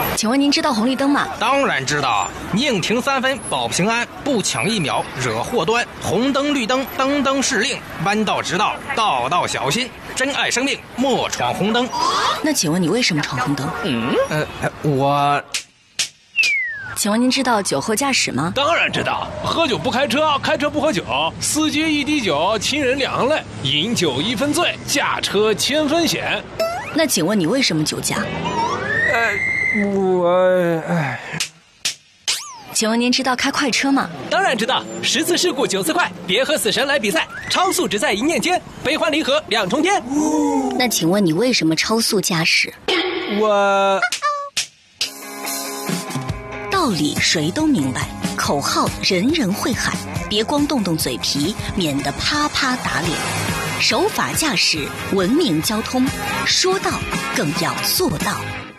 请问您知道红绿灯吗？ 当然知道，宁停3分保平安，不抢1秒惹祸端。红灯绿灯，灯灯是令，弯道直道，道道小心。珍爱生命，莫闯红灯。 那请问你为什么闯红灯？ 我。 请问您知道酒后驾驶吗？ 当然知道，喝酒不开车，开车不喝酒，司机一滴酒，亲人2行泪，饮酒1分醉，驾车1000分险。 那请问你为什么酒驾？请问您知道开快车吗？ 当然知道，10次事故9次快，别和死神来比赛，超速只在一念间，悲欢离合2重天。 那请问你为什么超速驾驶？道理谁都明白，口号人人会喊，别光动动嘴皮，免得啪啪打脸。守法驾驶，文明交通，说到更要做到。